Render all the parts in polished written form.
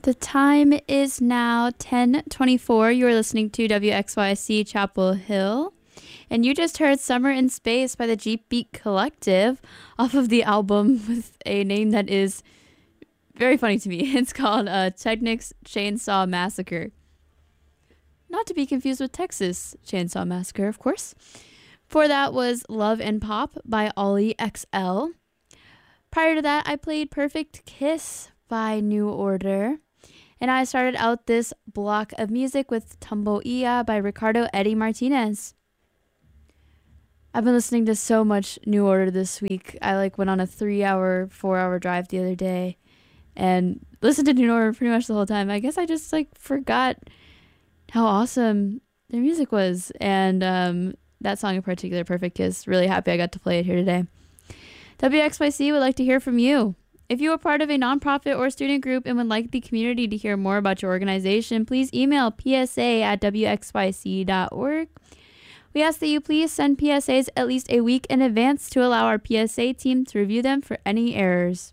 The time is now 10:24. You are listening to WXYC Chapel Hill. And you just heard Summer in Space by the Jeep Beat Collective off of the album with a name that is very funny to me. It's called Technics Chainsaw Massacre. Not to be confused with Texas Chainsaw Massacre, of course. Before that was Love and Pop by Ollie XL. Prior to that, I played Perfect Kiss by New Order. And I started out this block of music with Tumbo Ia by Ricardo Eddie Martinez. I've been listening to so much New Order this week. I went on a 3-hour, 4-hour drive the other day and listened to New Order pretty much the whole time. I guess I just forgot how awesome their music was. And that song in particular, Perfect Kiss, really happy I got to play it here today. WXYC would like to hear from you. If you are part of a nonprofit or student group and would like the community to hear more about your organization, please email psa@wxyc.org. We ask that you please send PSAs at least a week in advance to allow our PSA team to review them for any errors.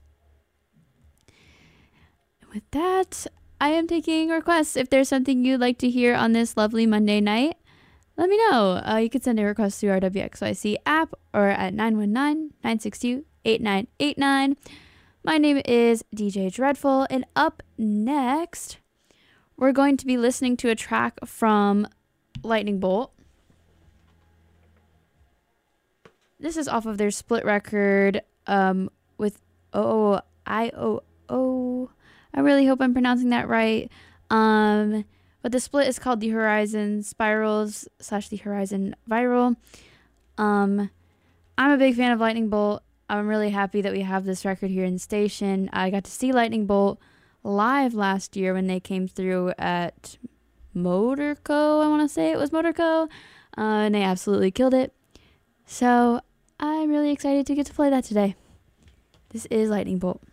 With that, I am taking requests. If there's something you'd like to hear on this lovely Monday night, let me know. You can send a request through our WXYC app or at 919-962-8989. My name is DJ Dreadful, and up next, we're going to be listening to a track from Lightning Bolt. This is off of their split record with OOIOO. I really hope I'm pronouncing that right. But the split is called The Horizon Spirals / The Horizon Viral. I'm a big fan of Lightning Bolt. I'm really happy that we have this record here in the station. I got to see Lightning Bolt live last year when they came through at Motorco. I want to say it was Motorco. And they absolutely killed it. So I'm really excited to get to play that today. This is Lightning Bolt.